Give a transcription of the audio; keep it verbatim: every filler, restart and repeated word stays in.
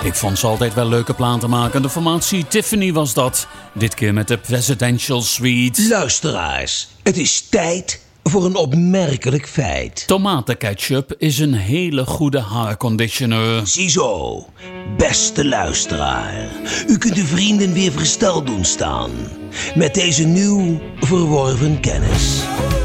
Ik vond ze altijd wel leuke platen maken. De formatie Tiffany was dat. Dit keer met de Presidential Suite. Luisteraars, het is tijd voor een opmerkelijk feit. Tomatenketchup is een hele goede haarconditioner. Ziezo, beste luisteraar. U kunt uw vrienden weer versteld doen staan. Met deze nieuw verworven kennis.